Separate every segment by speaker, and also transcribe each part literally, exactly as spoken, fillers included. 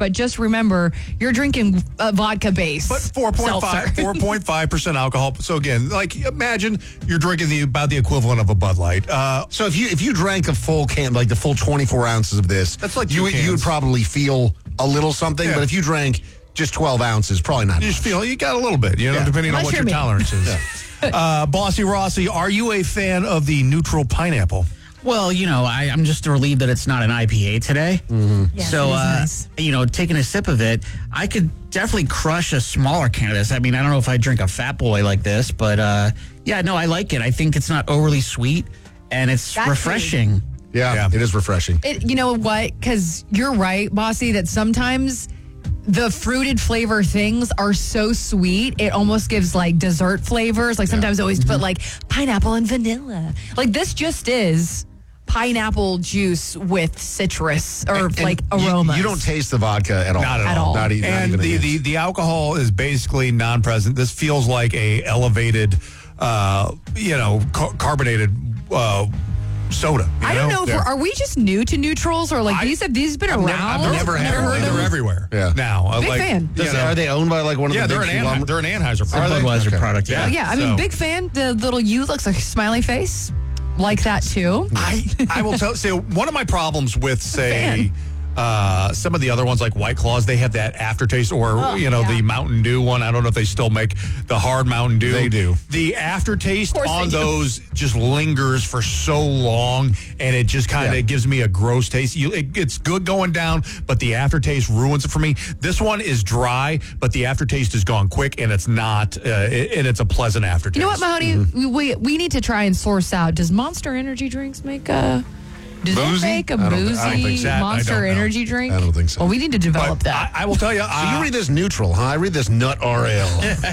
Speaker 1: but just remember, you're drinking a vodka base.
Speaker 2: But four point five, four point five percent alcohol. So again, like imagine you're drinking the about the equivalent of a Bud Light. Uh,
Speaker 3: so if you if you drank a full can, like the full twenty-four ounces of this,
Speaker 2: that's like
Speaker 3: you would, you would probably feel a little something.
Speaker 2: Yeah.
Speaker 3: But if you drank just twelve ounces, probably not.
Speaker 2: You just feel you got a little bit, you know,
Speaker 3: yeah.
Speaker 2: depending
Speaker 1: Not
Speaker 2: on what
Speaker 1: sure
Speaker 2: your
Speaker 1: me.
Speaker 2: tolerance is. Yeah. uh, Bossy Rossi, are you a fan of the neutral pineapple?
Speaker 4: Well, you know, I, I'm just relieved that it's not an I P A today.
Speaker 3: Mm-hmm.
Speaker 1: Yes,
Speaker 4: so,
Speaker 1: it is
Speaker 4: uh,
Speaker 1: nice.
Speaker 4: you know, taking a sip of it, I could definitely crush a smaller can of this. I mean, I don't know if I drink a Fat Boy like this, but uh, yeah, no, I like it. I think it's not overly sweet, and it's
Speaker 1: That's
Speaker 4: refreshing.
Speaker 3: Yeah,
Speaker 2: Yeah.
Speaker 3: it is refreshing.
Speaker 1: It, you know what? Because you're right, Bossy, that sometimes the fruited flavor things are so sweet, it almost gives like dessert flavors. Like sometimes I always put like pineapple and vanilla. Like this just is pineapple juice with citrus or
Speaker 3: And
Speaker 1: like
Speaker 3: you-
Speaker 1: aromas.
Speaker 3: You, don't taste the vodka at all.
Speaker 2: Not at,
Speaker 1: At
Speaker 2: all.
Speaker 1: all.
Speaker 3: Not, e- not
Speaker 2: and
Speaker 3: even a
Speaker 2: the,
Speaker 3: hint.
Speaker 2: the the alcohol is basically non-present. This feels like a elevated, uh, you know, car- carbonated uh, soda. You
Speaker 1: I don't know if
Speaker 2: Yeah.
Speaker 1: we're, are we just new to neutrals or like
Speaker 2: I-
Speaker 1: these have these been
Speaker 2: I've
Speaker 1: around?
Speaker 2: ne- I've never, had
Speaker 1: heard
Speaker 2: them.
Speaker 1: of
Speaker 2: They're
Speaker 1: them.
Speaker 2: everywhere.
Speaker 3: Yeah.
Speaker 2: Now, I
Speaker 1: Big
Speaker 2: like,
Speaker 1: fan.
Speaker 2: you
Speaker 3: Does-
Speaker 2: know-
Speaker 3: are they owned by like one of
Speaker 2: Yeah,
Speaker 3: the
Speaker 2: they're
Speaker 3: big
Speaker 2: an, Anheuser,
Speaker 3: conglom-
Speaker 2: they're an Anheuser
Speaker 4: It's a
Speaker 2: product.
Speaker 4: Budweiser
Speaker 3: Okay.
Speaker 4: product,
Speaker 2: Yeah.
Speaker 4: yeah.
Speaker 1: Oh, yeah, I mean,
Speaker 2: So-
Speaker 1: big fan. The little U looks like a smiley face. Like that too.
Speaker 2: I I will tell. So one of my problems with say.
Speaker 1: Fan.
Speaker 2: Uh, some of the other ones like White Claws, they have that aftertaste, or
Speaker 1: Oh,
Speaker 2: you know
Speaker 1: yeah.
Speaker 2: the Mountain Dew one. I don't know if they still make the hard Mountain Dew.
Speaker 3: They do.
Speaker 2: The aftertaste
Speaker 1: course
Speaker 2: on
Speaker 1: they do.
Speaker 2: those just lingers for so long, and it just kind of
Speaker 3: Yeah.
Speaker 2: gives me a gross taste. You, it, it's good going down, but the aftertaste ruins it for me. This one is dry, but the aftertaste is gone quick, and it's not, uh, it, and it's a pleasant aftertaste.
Speaker 1: You know what, Mahoney?
Speaker 2: Mm-hmm.
Speaker 1: We we need to try and source out. Does Monster Energy drinks make a? Does it
Speaker 3: Boozy?
Speaker 1: make a
Speaker 3: I don't- I don't
Speaker 1: boozy
Speaker 2: think so. I
Speaker 1: Monster
Speaker 2: don't know.
Speaker 1: Energy drink?
Speaker 3: I don't think so.
Speaker 1: Well, we need to develop
Speaker 2: But
Speaker 1: that.
Speaker 2: I, I will tell you.
Speaker 3: So
Speaker 2: uh,
Speaker 3: you read this neutral, huh? I read this nut R L.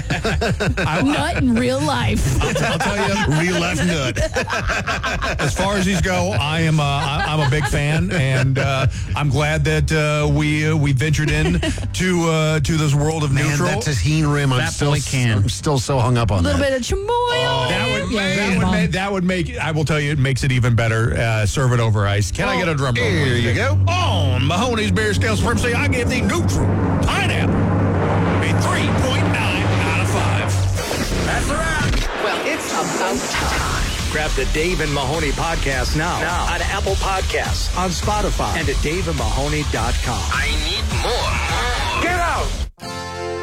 Speaker 2: I,
Speaker 1: Nut in real life.
Speaker 2: I'll tell you.
Speaker 3: Real life nut.
Speaker 2: As far as these go, I am uh, I- I'm a big fan, and uh, I'm glad that uh, we uh, we ventured in to uh, to this world of
Speaker 3: Man,
Speaker 2: neutral.
Speaker 3: that tahine rim, I'm
Speaker 4: Fat
Speaker 3: still,
Speaker 4: boy can.
Speaker 3: I'm still so hung up on
Speaker 1: A little
Speaker 3: that.
Speaker 1: bit of chamoy.
Speaker 2: That would,
Speaker 1: Yeah,
Speaker 2: that, would
Speaker 1: Mom.
Speaker 2: make, that would make, I will tell you, it makes it even better. Uh, serve it over ice. Can I get a drum roll?
Speaker 3: Here you go.
Speaker 2: On Mahoney's Beer Scale Supremacy, I give the neutral pineapple a three point nine out of five.
Speaker 5: That's a wrap. Well, it's about time. Grab the Dave and Mahoney podcast now, now on Apple Podcasts, on Spotify, and at dave and mahoney dot com. I need more.